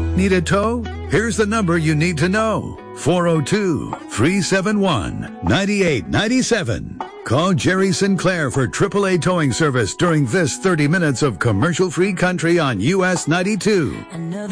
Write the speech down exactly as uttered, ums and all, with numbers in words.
Need a tow? Here's the number you need to know. four oh two, three seven one, nine eight nine seven. Call Jerry Sinclair for triple A towing service during this thirty minutes of commercial-free country on U S ninety-two.